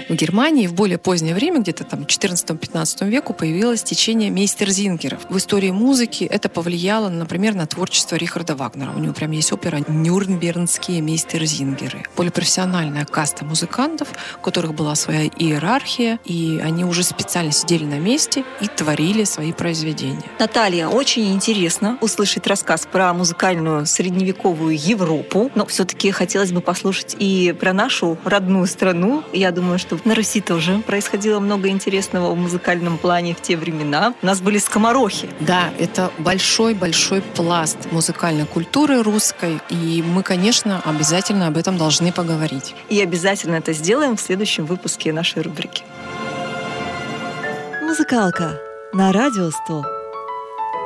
В Германии в более позднее время, где-то там в 14-15 веку, появилось течение мейстерзингеров. В истории музыки это повлияло, например, на творчество Рихарда Вагнера. У него прям есть опера «Нюрнбергские мейстерзингеры». Полипрофессиональная каста музыкантов, у которых была своя иерархия, и они уже специально сидели на месте и творили свои произведения. Наталья, очень интересно услышать рассказ про музыкальную средневековую Европу, но все-таки хотелось бы послушать и про нашу родную страну. Я думаю, что на Руси тоже происходило много интересного в музыкальном плане в те времена. У нас были скоморохи. Да, это большой-большой пласт музыкальной культуры русской, и мы, конечно, обязательно об этом должны поговорить. И обязательно это сделаем в следующем выпуске нашей рубрики. Музыкалка на Радио 100.